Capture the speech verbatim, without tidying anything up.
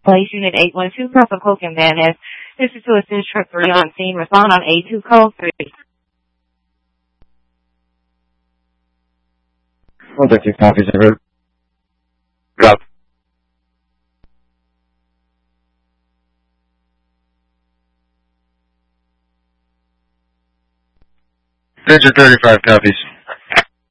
Police Unit eight one two, Purple Coke and Van Ness. This is to assist truck three on scene. Respond on A two code three. Objective copies, over. Drop. Danger thirty-five copies.